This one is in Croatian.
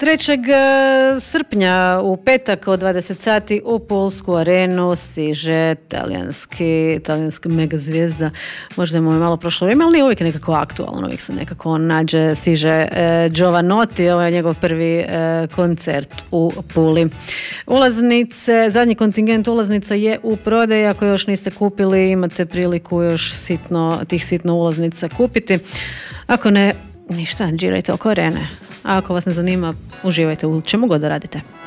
3. srpnja u petak od 20 sati u Pulsku arenu stiže talijanski mega zvijezda. Možda mu je malo prošlo vrijeme, ali nije uvijek nekako aktualno, uvijek se nekako stiže Jovanotti, ovo je njegov prvi koncert u Puli. Zadnji kontingent ulaznica je u prodaji, ako još niste kupili, imate priliku još tih sitno ulaznica kupiti. Ako ne, ništa, džirajte oko arene. A ako vas ne zanima, uživajte u čemu god da radite.